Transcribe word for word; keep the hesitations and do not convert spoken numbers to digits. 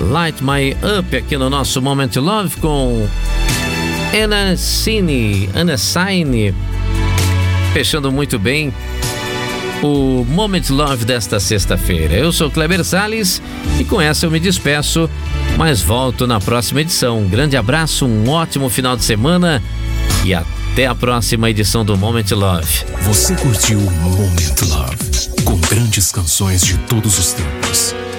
Light My Up aqui no nosso Moment Love com Anna Cine, Anna Cine, fechando muito bem o Moment Love desta sexta-feira. Eu sou Kleber Salles e com essa eu me despeço, mas volto na próxima edição. Um grande abraço, um ótimo final de semana e até a próxima edição do Moment Love. Você curtiu o Moment Love com grandes canções de todos os tempos.